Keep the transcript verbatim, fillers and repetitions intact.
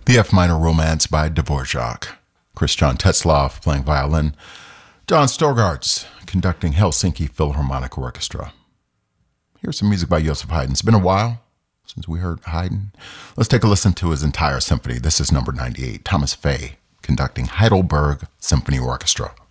The F minor Romance by Dvorak. Christian Tetzlaff playing violin. John Storgårds conducting Helsinki Philharmonic Orchestra. Here's some music by Joseph Haydn. It's been a while since we heard Haydn. Let's take a listen to his entire symphony. This is number ninety-eight. Thomas Fay conducting Heidelberg Symphony Orchestra.